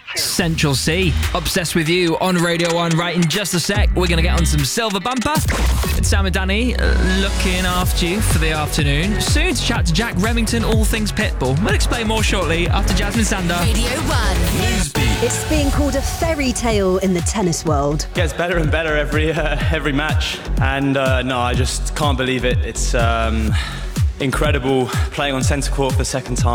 Central C, Obsessed With You on Radio 1 right in just a sec. We're going to get on some Silver Bumper. It's Sam and Danny looking after you for the afternoon. Soon to chat to Jack Remington, all things Pitbull. We'll explain more shortly after Jasmine Sander. Radio 1. Newsbeat. It's being called a fairy tale in the tennis world. It gets better and better every match. And no, I just can't believe it. It's incredible playing on centre court for the second time.